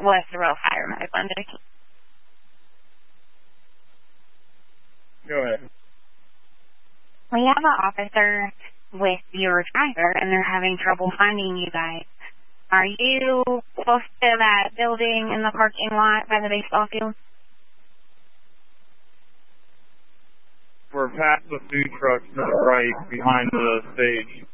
was the real fire, my Bundy. Go ahead. We have an officer with your driver, and they're having trouble finding you guys. Are you close to that building in the parking lot by the baseball field? We're past the food truck to the right behind the stage.